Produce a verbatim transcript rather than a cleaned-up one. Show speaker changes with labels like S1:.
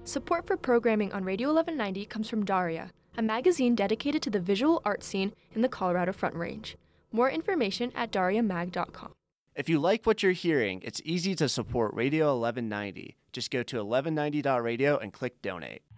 S1: Support for programming on Radio eleven ninety comes from Daria, a magazine dedicated to the visual art scene in the Colorado Front Range. More information at daria mag dot com.
S2: If you like what you're hearing, it's easy to support Radio eleven ninety. Just go to eleven ninety dot radio and click donate.